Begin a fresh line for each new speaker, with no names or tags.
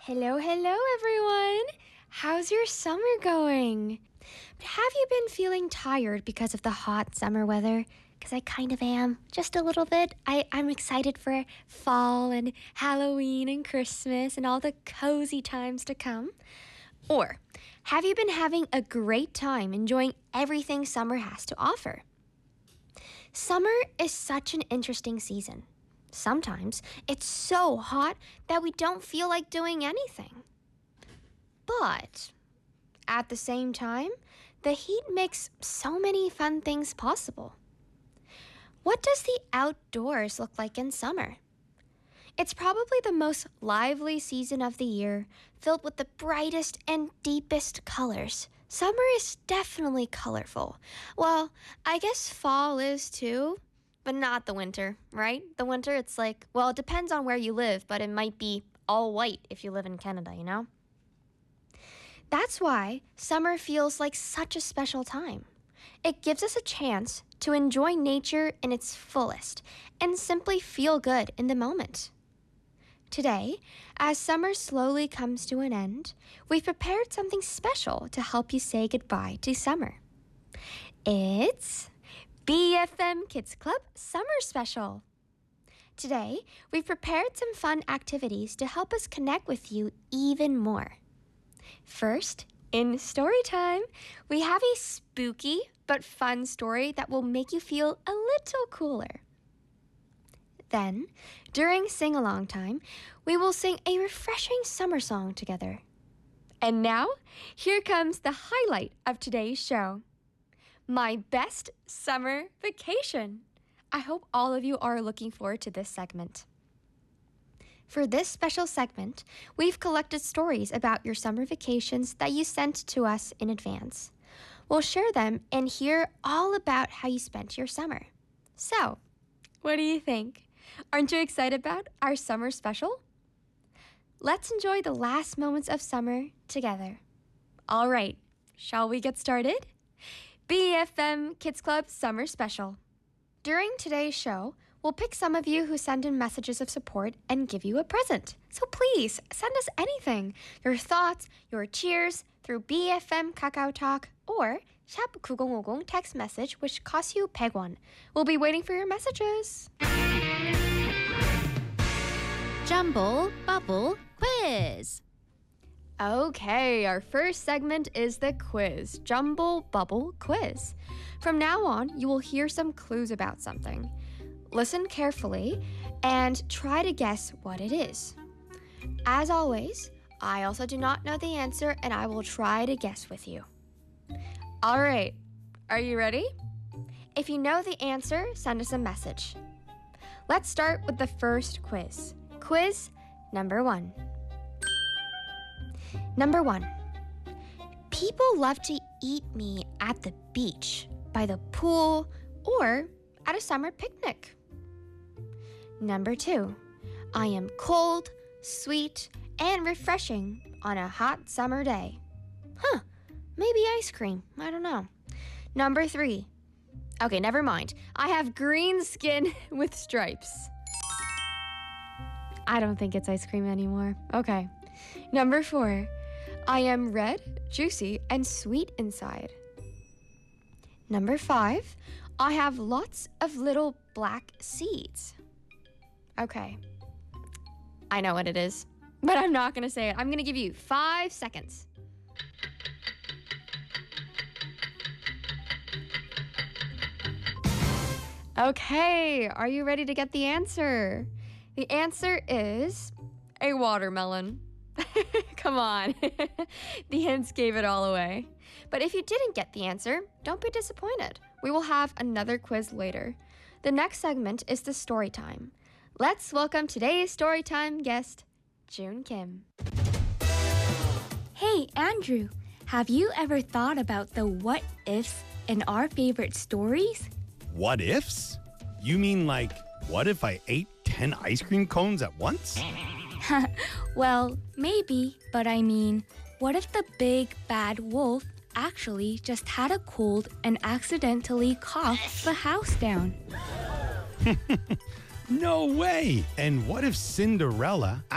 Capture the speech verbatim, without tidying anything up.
Hello, hello, everyone. How's your summer going? But have you been feeling tired because of the hot summer weather? Because I kind of am, just a little bit. I, I'm excited for fall and Halloween and Christmas and all the cozy times to come. Or have you been having a great time enjoying everything summer has to offer? Summer is such an interesting season. Sometimes it's so hot that we don't feel like doing anything. But at the same time, the heat makes so many fun things possible. What does the outdoors look like in summer? It's probably the most lively season of the year, filled with the brightest and deepest colors. Summer is definitely colorful. Well, I guess fall is too, but not the winter, right? The winter, it's like, well, it depends on where you live, but it might be all white if you live in Canada, you know? That's why summer feels like such a special time. It gives us a chance to enjoy nature in its fullest and simply feel good in the moment. Today, as summer slowly comes to an end, we've prepared something special to help you say goodbye to summer. It's B F M Kids Club Summer Special. Today, we've prepared some fun activities to help us connect with you even more. First, in story time, we have a spooky but fun story that will make you feel a little cooler. Then, during sing-along time, we will sing a refreshing summer song together. And now, here comes the highlight of today's show. My best summer vacation. I hope all of you are looking forward to this segment. For this special segment, we've collected stories about your summer vacations that you sent to us in advance. We'll share them and hear all about how you spent your summer. So, what do you think? Aren't you excited about our summer special? Let's enjoy the last moments of summer together. All right, shall we get started? B F M Kids Club Summer Special. During today's show, we'll pick some of you who send in messages of support and give you a present. So please, send us anything. Your thoughts, your cheers through B F M Kakao Talk or 샵 구공오공 text message, which costs you one hundred won. We'll be waiting for your messages.
Jumble Bubble Quiz.
Okay, our first segment is the quiz, Jumble Bubble Quiz. From now on, you will hear some clues about something. Listen carefully and try to guess what it is. As always, I also do not know the answer and I will try to guess with you. All right, are you ready? If you know the answer, send us a message. Let's start with the first quiz. Quiz number one. Number one. People love to eat me at the beach, by the pool, or at a summer picnic. Number two. I am cold, sweet, and refreshing on a hot summer day. Huh, maybe ice cream. I don't know. Number three. Okay, never mind. I have green skin with stripes. I don't think it's ice cream anymore. Okay. Number four. I am red, juicy, and sweet inside. Number five. I have lots of little black seeds. Okay. I know what it is, but I'm not going to say it. I'm going to give you five seconds. Okay, are you ready to get the answer? The answer is a watermelon. Come on. The hints gave it all away. But if you didn't get the answer, don't be disappointed. We will have another quiz later. The next segment is the story time. Let's welcome today's story time guest, June Kim.
Hey, Andrew, have you ever thought about the what ifs in our favorite stories?
What ifs? You mean like, what if I ate ten ice cream cones at once?
Well, maybe, but I mean, what if the big bad wolf actually just had a cold and accidentally coughed the house down?
No way! And what if Cinderella